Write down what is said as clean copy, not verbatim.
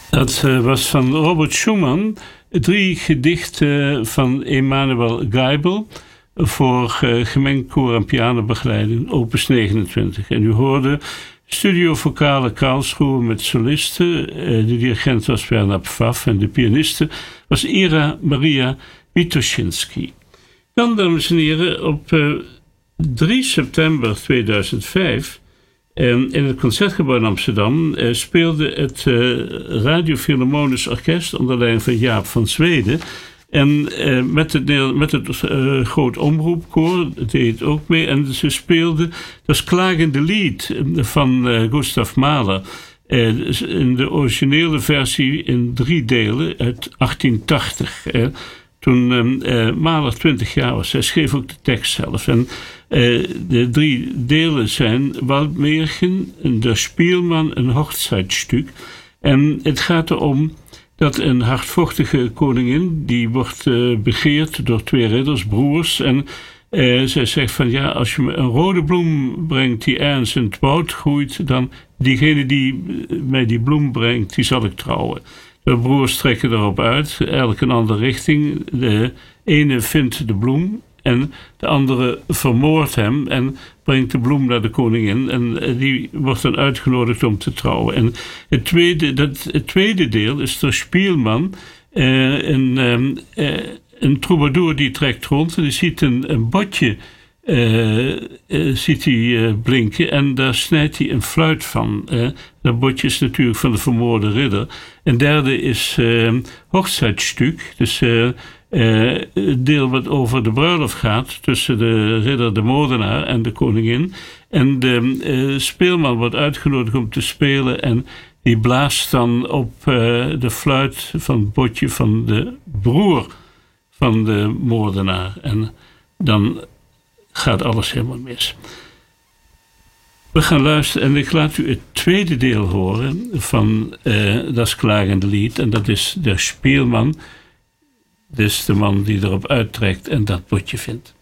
Dat was van Robert Schumann. 3 gedichten van Emanuel Geibel voor gemengd koor- en pianobegeleiding, opus 29. En u hoorde Studio Vocale Karlsruhe met solisten. De dirigent was Bernard Pfaff en de pianiste was Ira Maria Witoszynski. Dan, dames en heren, op 3 september 2005 in het Concertgebouw in Amsterdam speelde het Radio Philharmonisch Orkest onder leiding van Jaap van Zweden. En met het Groot Omroepkoor deed het ook mee. En ze speelden dat klagende lied van Gustav Mahler. In de originele versie in 3 delen uit 1880. Toen Mahler 20 jaar was. Hij schreef ook de tekst zelf. En de 3 delen zijn Waldmärchen, Der Spielmann, een Hochzeitsstück. En het gaat erom dat een hardvochtige koningin, die wordt begeerd door 2 ridders, broers. En zij zegt van ja, als je me een rode bloem brengt die ergens in het woud groeit, dan diegene die mij die bloem brengt, die zal ik trouwen. De broers trekken erop uit, elk een andere richting. De ene vindt de bloem en de andere vermoordt hem en brengt de bloem naar de koningin. En die wordt dan uitgenodigd om te trouwen. En het tweede deel is de Spielman. Een troubadour die trekt rond en die ziet een botje ziet hij blinken en daar snijdt hij een fluit van. Dat botje is natuurlijk van de vermoorde ridder. En derde is Hochzeitsstück, dus het deel wat over de bruiloft gaat tussen de ridder, de moordenaar en de koningin. En de speelman wordt uitgenodigd om te spelen en die blaast dan op de fluit van het botje van de broer van de moordenaar. En dan gaat alles helemaal mis. We gaan luisteren en ik laat u het tweede deel horen van Das klagende lied. En dat is Der Spielman. Dus de man die erop uittrekt en dat botje vindt.